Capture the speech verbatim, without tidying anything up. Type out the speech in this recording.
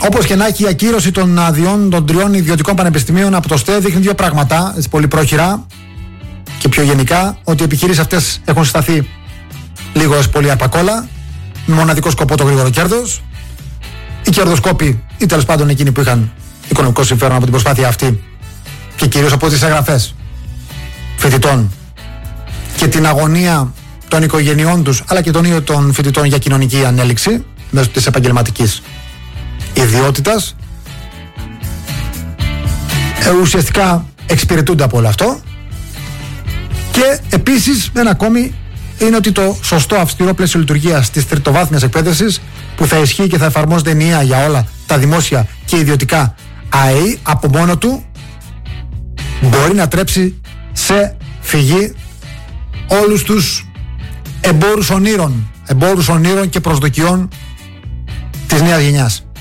Όπως και να έχει, η ακύρωση των αδειών των τριών ιδιωτικών πανεπιστημίων από το ΣΤΕ δείχνει δύο πράγματα, έτσι πολύ πρόχειρα και πιο γενικά, ότι οι επιχειρήσεις αυτές έχουν σταθεί λίγο έως πολύ αρπακόλα, με μοναδικό σκοπό το γρήγορο κέρδος. Οι κερδοσκόποι, ή τέλος πάντων εκείνοι που είχαν οικονομικό συμφέρον από την προσπάθεια αυτή, και κυρίως από τις εγγραφές φοιτητών και την αγωνία των οικογενειών τους, αλλά και των ίδιων των φοιτητών για κοινωνική ανέλυξη μέσω της επαγγελματικής ιδιότητας, ε, ουσιαστικά εξυπηρετούνται από όλο αυτό. Και επίσης ένα ακόμη είναι ότι το σωστό αυστηρό πλαίσιο λειτουργίας της τριτοβάθμιας εκπαίδευσης, που θα ισχύει και θα εφαρμόζεται ενιαία για όλα τα δημόσια και ιδιωτικά ΑΕΗ, από μόνο του μπορεί να τρέψει σε φυγή όλους τους εμπόρους ονείρων, εμπόρους ονείρων και προσδοκιών της νέας γενιάς.